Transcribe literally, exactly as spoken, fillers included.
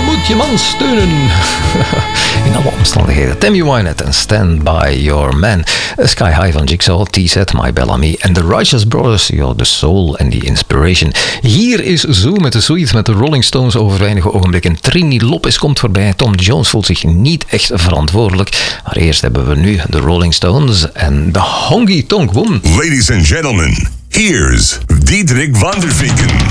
moet je man steunen. In alle omstandigheden. Tammy Wynette en Stand By Your Man. Sky High van Jigsaw, T-Set, My Bellamy en The Righteous Brothers. Ja, The Soul en The Inspiration. Hier is Zoo met de Sweet met de Rolling Stones over weinige ogenblikken. Trini Lopez komt voorbij. Tom Jones voelt zich niet echt verantwoordelijk. Maar eerst hebben we nu de Rolling Stones en de Honky Tonk Woman. Ladies and gentlemen, here's Diederik van der Vinken.